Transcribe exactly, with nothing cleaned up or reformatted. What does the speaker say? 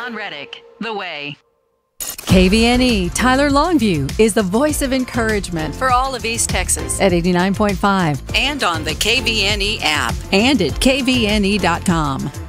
John Reddick, The Way. K V N E Tyler Longview is the voice of encouragement for all of East Texas at eighty-nine point five and on the K V N E app and at K V N E dot com.